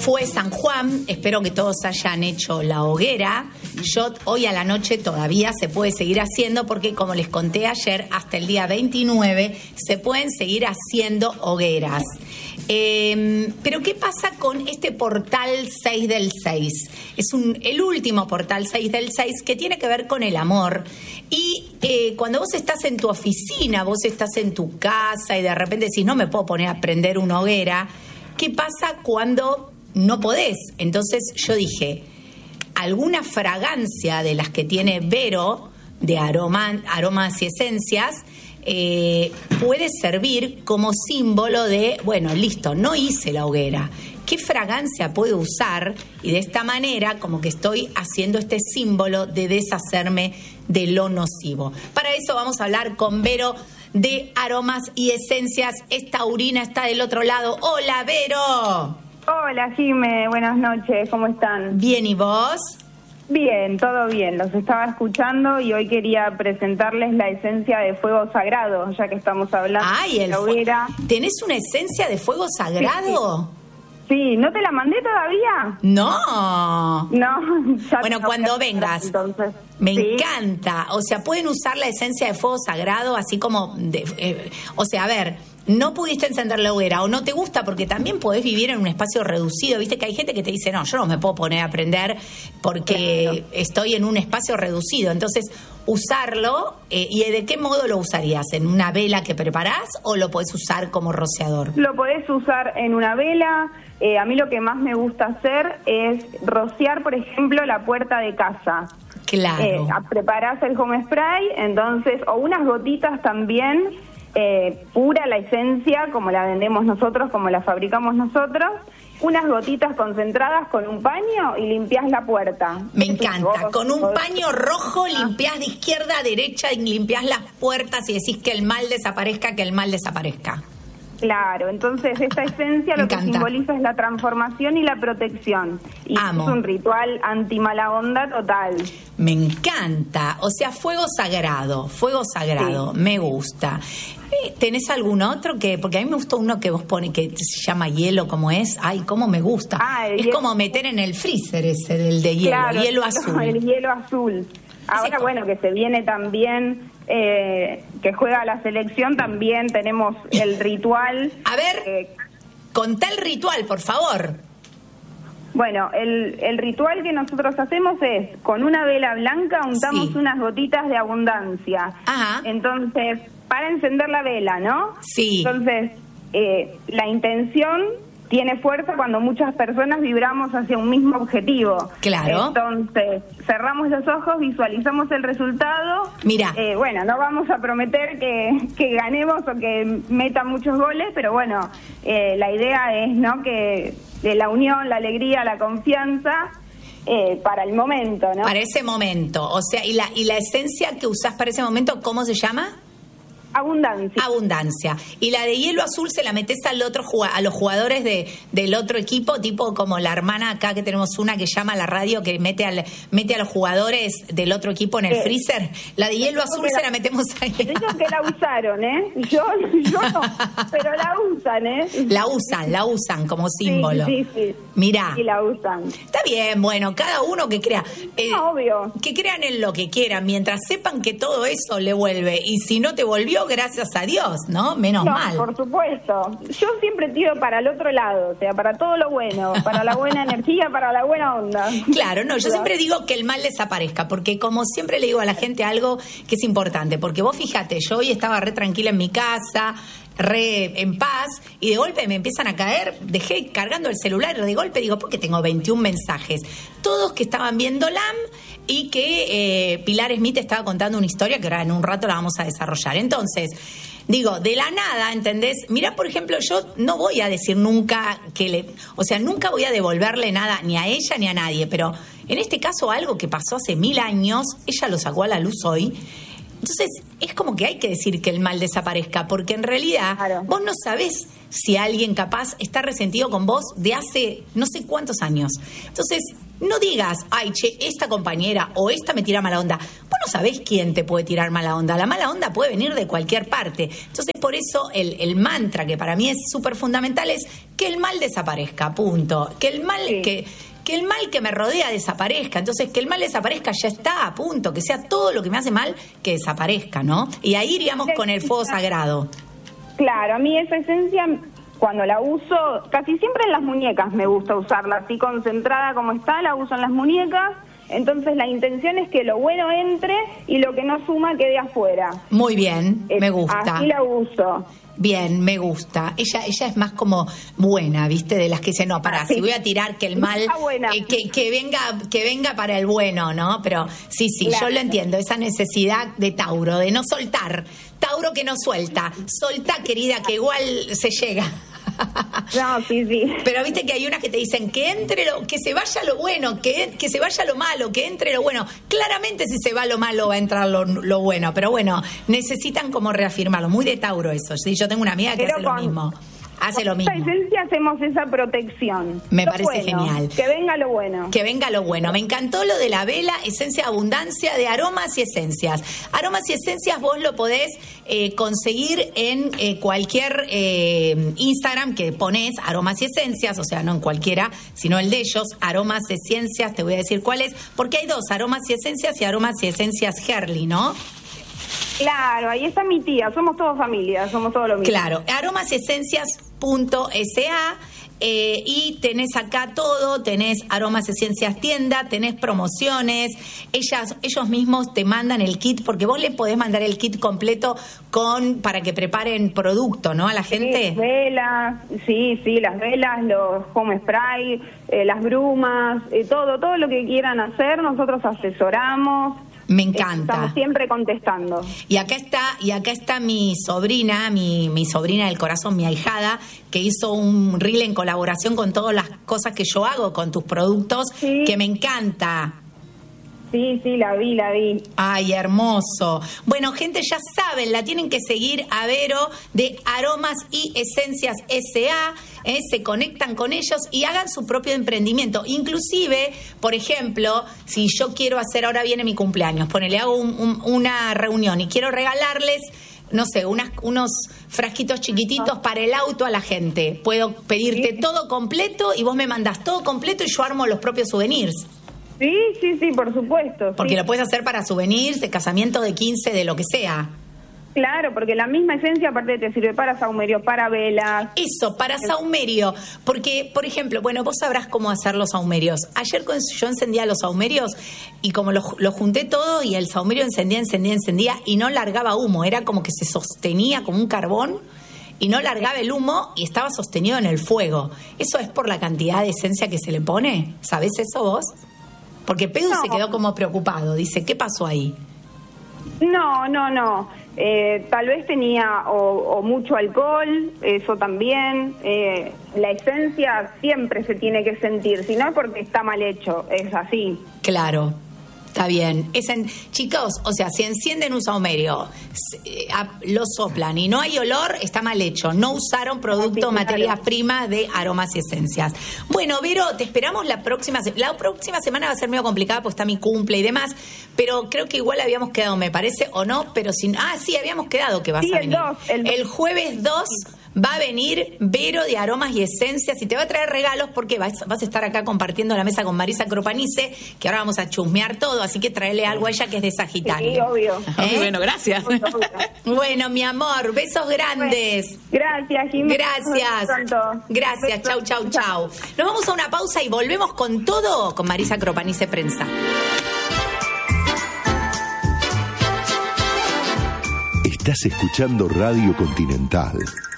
Fue San Juan, espero que todos hayan hecho la hoguera. Yo hoy a la noche todavía se puede seguir haciendo porque, como les conté ayer, hasta el día 29 se pueden seguir haciendo hogueras. Pero ¿qué pasa con este portal 6 del 6? Es el último portal 6 del 6 que tiene que ver con el amor. Y cuando vos estás en tu oficina, vos estás en tu casa y de repente decís, no me puedo poner a prender una hoguera, ¿qué pasa cuando no podés? Entonces yo dije, alguna fragancia de las que tiene Vero, de aromas y esencias, puede servir como símbolo de, bueno, listo, no hice la hoguera. ¿Qué fragancia puedo usar? Y de esta manera, como que estoy haciendo este símbolo de deshacerme de lo nocivo. Para eso vamos a hablar con Vero de aromas y esencias. Esta Urina está del otro lado. ¡Hola, Vero! Hola, Jime, buenas noches, ¿cómo están? Bien, ¿y vos? Bien, todo bien, los estaba escuchando y hoy quería presentarles la esencia de fuego sagrado, ya que estamos hablando de la hoguera. ¿Tenés una esencia de fuego sagrado? Sí, ¿no te la mandé todavía? No. No. Bueno, cuando vengas. Entonces, me encanta. O sea, pueden usar la esencia de fuego sagrado así como... o sea, a ver, no pudiste encender la hoguera o no te gusta porque también podés vivir en un espacio reducido. Viste que hay gente que te dice, no, yo no me puedo poner a prender porque estoy en un espacio reducido. Entonces, usarlo, ¿y de qué modo lo usarías? ¿En una vela que preparás o lo podés usar como rociador? Lo podés usar en una vela. A mí lo que más me gusta hacer es rociar, por ejemplo, la puerta de casa. Claro. Preparás el home spray, entonces, o unas gotitas también, pura la esencia, como la vendemos nosotros, como la fabricamos nosotros, unas gotitas concentradas con un paño y limpiás la puerta. Me encanta. Con un paño rojo limpiás de izquierda a derecha y limpiás las puertas y decís que el mal desaparezca, que el mal desaparezca. Claro, entonces esta esencia lo que simboliza es la transformación y la protección. Y Amo. Es un ritual anti-mala onda total. Me encanta. O sea, fuego sagrado, sí. Me gusta. ¿Tenés algún otro que...? Porque a mí me gustó uno que vos pones que se llama hielo, ¿cómo es? Ay, cómo me gusta. Es como meter en el freezer ese del de hielo, claro, hielo azul. El hielo azul. Ahora, bueno, que se viene también... que juega la selección, también tenemos el ritual. A ver, contá el ritual, por favor. Bueno, el ritual que nosotros hacemos es, con una vela blanca untamos unas gotitas de abundancia. Ajá. Entonces, para encender la vela, ¿no? Sí. Entonces, la intención tiene fuerza cuando muchas personas vibramos hacia un mismo objetivo. Claro. Entonces, cerramos los ojos, visualizamos el resultado. Mira. Bueno, no vamos a prometer que ganemos o que metan muchos goles, pero bueno, la idea es, ¿no?, que de la unión, la alegría, la confianza, para el momento, ¿no? Para ese momento. O sea, ¿y la esencia que usás para ese momento, cómo se llama? Abundancia. Y la de hielo azul se la metés a los jugadores del otro equipo, tipo como la hermana acá que tenemos una que llama a la radio que mete a los jugadores del otro equipo en el freezer. La de hielo azul se la metemos ahí. Dicen que la usaron, Yo no, pero la usan, La usan como símbolo. Sí. Mirá. Y la usan. Está bien, bueno, cada uno que crea. Obvio. Que crean en lo que quieran, mientras sepan que todo eso le vuelve. Y si no te volvió, gracias a Dios, ¿no? Menos mal. Por supuesto. Yo siempre tiro para el otro lado, o sea, para todo lo bueno, para la buena energía, para la buena onda. Claro, no, yo siempre digo que el mal desaparezca, porque como siempre le digo a la gente algo que es importante, porque vos fíjate, yo hoy estaba re tranquila en mi casa, re en paz, y de golpe me empiezan a caer, dejé cargando el celular, de golpe digo, ¿por qué tengo 21 mensajes? Todos que estaban viendo LAM y que Pilar Smith estaba contando una historia que ahora en un rato la vamos a desarrollar. Entonces, digo, de la nada, ¿entendés? Mirá, por ejemplo, yo no voy a decir nunca nunca voy a devolverle nada ni a ella ni a nadie, pero en este caso algo que pasó hace 1000 años, ella lo sacó a la luz hoy. Entonces, es como que hay que decir que el mal desaparezca, porque en realidad vos no sabés si alguien capaz está resentido con vos de hace no sé cuántos años. Entonces, No digas, ay, che, esta compañera o esta me tira mala onda. Vos no sabés quién te puede tirar mala onda. La mala onda puede venir de cualquier parte. Entonces, por eso el mantra que para mí es súper fundamental es que el mal desaparezca, punto. Que el mal que me rodea desaparezca. Entonces, que el mal desaparezca ya está, a punto. Que sea todo lo que me hace mal que desaparezca, ¿no? Y ahí iríamos con el fuego sagrado. Claro, a mí esa esencia, cuando la uso, casi siempre en las muñecas me gusta usarla, así concentrada como está, la uso en las muñecas. Entonces la intención es que lo bueno entre y lo que no suma quede afuera. Muy bien, me gusta. Así la uso. Bien, me gusta. Ella es más como buena, ¿viste? De las que dicen, no, pará, si voy a tirar que el mal, que venga para el bueno, ¿no? Pero sí, claro. Yo lo entiendo, esa necesidad de Tauro, de no soltar. Tauro que no suelta. Solta, querida, que igual se llega. No, sí. Pero viste que hay unas que te dicen que se vaya lo bueno, que se vaya lo malo, que entre lo bueno. Claramente si se va lo malo va a entrar lo bueno, pero bueno, necesitan como reafirmarlo. Muy de Tauro eso. Sí, yo tengo una amiga que hace lo mismo. Hace lo mismo. Con esta esencia hacemos esa protección. Me parece genial. Que venga lo bueno. Que venga lo bueno. Me encantó lo de la vela, esencia de abundancia de aromas y esencias. Aromas y esencias vos lo podés conseguir en cualquier Instagram que ponés aromas y esencias, o sea, no en cualquiera, sino el de ellos, aromas y esencias, te voy a decir cuál es, porque hay dos, aromas y esencias Herli, ¿no? Claro, ahí está mi tía, somos todos familia, somos todos lo mismo. Claro, aromasesencias.sa y tenés acá todo, tenés Aromas Esencias Tienda, tenés promociones, ellos mismos te mandan el kit, porque vos le podés mandar el kit completo para que preparen producto, ¿no? A la gente. Sí, velas, las velas, los home spray, las brumas, todo lo que quieran hacer, nosotros asesoramos. Me encanta. Estamos siempre contestando. Y acá está mi sobrina, mi sobrina del corazón, mi ahijada, que hizo un reel en colaboración con todas las cosas que yo hago con tus productos, que me encanta. Sí, la vi. Ay, hermoso. Bueno, gente, ya saben, la tienen que seguir a Vero de Aromas y Esencias S.A., se conectan con ellos y hagan su propio emprendimiento. Inclusive, por ejemplo, si yo quiero hacer, ahora viene mi cumpleaños, ponele, hago una reunión y quiero regalarles, no sé, unos frasquitos chiquititos para el auto a la gente. Puedo pedirte todo completo y vos me mandás todo completo y yo armo los propios souvenirs. Sí, por supuesto. Porque lo puedes hacer para souvenirs, de casamiento, de 15, de lo que sea. Claro, porque la misma esencia aparte te sirve para saumerio, para velas. Eso, para saumerio. Porque, por ejemplo, bueno, vos sabrás cómo hacer los saumerios. Ayer yo encendía los saumerios y como lo junté todo y el saumerio encendía y no largaba humo. Era como que se sostenía como un carbón y no largaba el humo y estaba sostenido en el fuego. ¿Eso es por la cantidad de esencia que se le pone? ¿Sabés eso vos? Porque Pedro se quedó como preocupado. Dice, ¿qué pasó ahí? No. Tal vez tenía o mucho alcohol, eso también. La esencia siempre se tiene que sentir, si no es porque está mal hecho, es así. Claro. Está bien. Chicos, o sea, si encienden un saumerio, lo soplan y no hay olor, está mal hecho. No usaron producto, materias primas de Aromas y Esencias. Bueno, Vero, te esperamos la próxima semana. Va a ser medio complicada porque está mi cumple y demás, pero creo que igual habíamos quedado, me parece, o no, pero sí, habíamos quedado que vas a venir. El jueves 2 va a venir Vero de Aromas y Esencias y te va a traer regalos porque vas a estar acá compartiendo la mesa con Marisa Cropanice, que ahora vamos a chusmear todo, así que traerle algo a ella que es de Sagitario. Sí, obvio. Bueno, gracias. Bueno, mi amor, besos grandes. Gracias, Jimena. Gracias, chau. Nos vamos a una pausa y volvemos con todo con Marisa Cropanice Prensa. Estás escuchando Radio Continental.